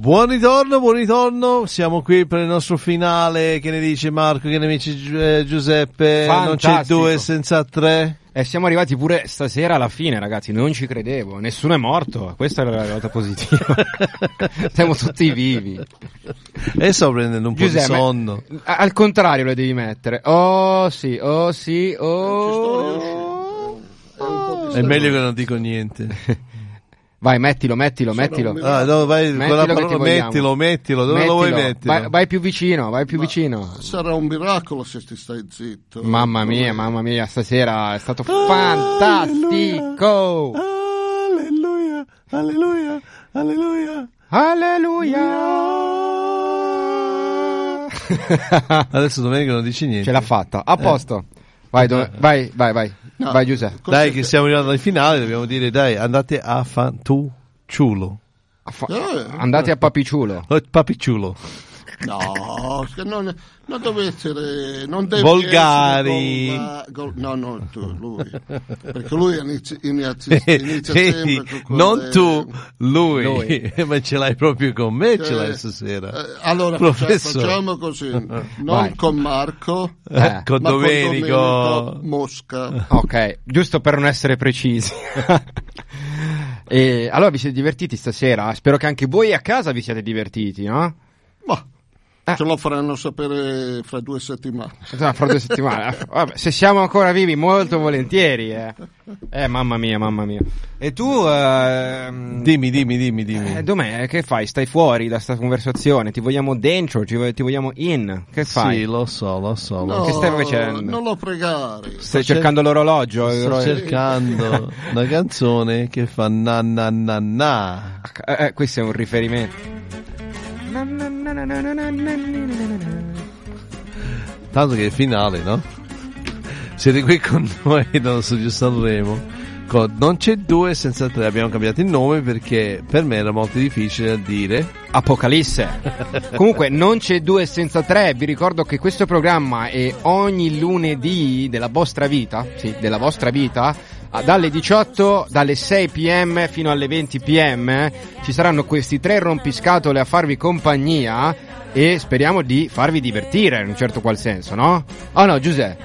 Buon ritorno, siamo qui per il nostro finale. Che ne dice Marco, che ne dice Giuseppe? Fantastico. Non c'è 2 senza 3. Siamo arrivati pure stasera alla fine, ragazzi, non ci credevo, nessuno è morto, questa è la nota positiva. Siamo tutti vivi. E sto prendendo un Giuseppe, po' di sonno. Al contrario le devi mettere. Oh sì. È meglio che non dico niente. Vai, mettilo. No, vai, mettilo, dove lo vuoi mettere? Vai più vicino, vicino. Sarà un miracolo se ti stai zitto. Mamma mia, stasera è stato fantastico. Alleluia. Adesso domenica non dici niente. Ce l'ha fatta, a posto. Vai. No. Vai Giuseppe. Dai, che siamo arrivati al finale, dobbiamo dire dai, andate a fantuciulo. Andate a papiciulo. Papiciulo. No, non deve essere, non deve volgari. Lui, perché lui inizia sempre con non tu, lui. Ma ce l'hai proprio con me, ce l'hai stasera. Allora facciamo così, non con Marco, con Domenico Mosca. Ok, giusto per non essere precisi. E allora vi siete divertiti stasera? Spero che anche voi a casa vi siate divertiti, no? Ma ce lo faranno sapere fra 2 settimane. Fra 2 settimane. Vabbè, se siamo ancora vivi, molto volentieri. Mamma mia. E tu? Dimmi. Dov'è? Che fai? Stai fuori da sta conversazione? Ti vogliamo dentro? Ti vogliamo in? Che fai? Sì, lo so. No, Che stai facendo? Non lo pregare. Stai cercando l'orologio? Sto cercando una canzone che fa na. Questo è un riferimento. Tanto che è il finale, no? Siete qui con noi dallo studio Sanremo con Non c'è 2 senza 3. Abbiamo cambiato il nome perché per me era molto difficile da dire Apocalisse. Comunque Non c'è 2 senza 3. Vi ricordo che questo programma è ogni lunedì della vostra vita dalle 18, dalle 6 p.m. fino alle 20 p.m. Ci saranno questi 3 rompiscatole a farvi compagnia e speriamo di farvi divertire in un certo qual senso, no? Oh no, Giuseppe,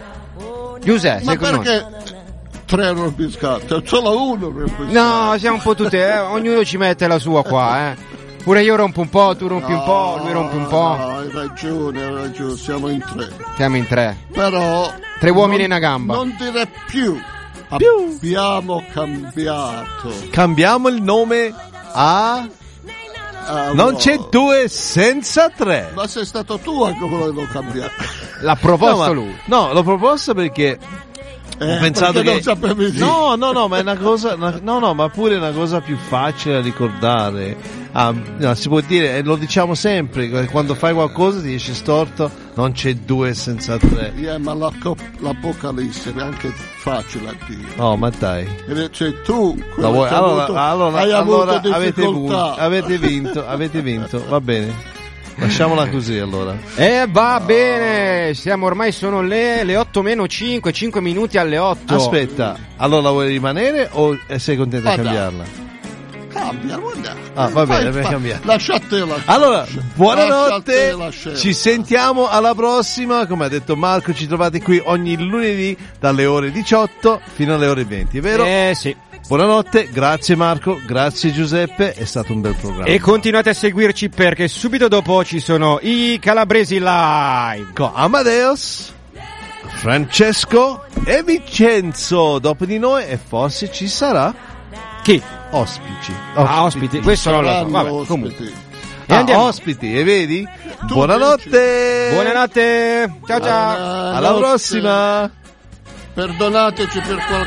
ma perché 3 rompiscatole? Solo uno rompiscatole. No, siamo un po' tutti, ognuno ci mette la sua qua, Pure io rompo un po', tu rompi un po', lui rompe un po'. No, hai ragione, siamo in 3. Però 3 uomini e una gamba. Non dire più. Abbiamo cambiato. Cambiamo il nome a Non c'è 2 senza 3. Ma sei stato tu a che volevo cambiare. L'ha proposto lui. No, l'ho proposto perché ho pensato che non sapevi di. No, ma è una cosa ma pure una cosa più facile da ricordare. Si può dire, e lo diciamo sempre, quando fai qualcosa ti esce storto, non c'è 2 senza 3. Ma l'Apocalisse è anche facile a dire. Oh, ma dai. Cioè tu allora hai avuto difficoltà. Avete vinto, va bene. Lasciamola così allora. Va bene, sono le 8 meno 5 minuti alle 8. Aspetta, allora vuoi rimanere o sei contento di cambiarla? Cambia, guarda. Va bene, per cambiare. Lasciatela. Allora, buonanotte. Lasciatela. Ci sentiamo alla prossima. Come ha detto Marco, ci trovate qui ogni lunedì dalle ore 18 fino alle ore 20, vero? Sì. Buonanotte, grazie Marco, grazie Giuseppe, è stato un bel programma. E continuate a seguirci perché subito dopo ci sono i Calabresi Live con Amadeus, Francesco e Vincenzo. Dopo di noi e forse ci sarà chi? Ospiti. Questo non lo so. Vabbè, comunque. Ospiti, e vedi? Buonanotte. Ciao. Alla prossima. Perdonateci per qualche